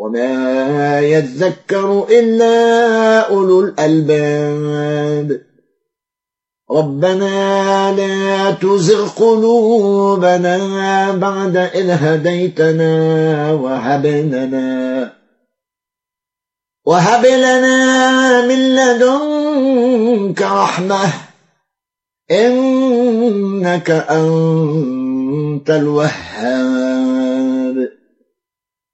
وما يذكر إلا أولو الألباب. ربنا لا تزغ قلوبنا بعد إذ هديتنا وهب لنا من لدنك رحمة إنك أنت الوهاب.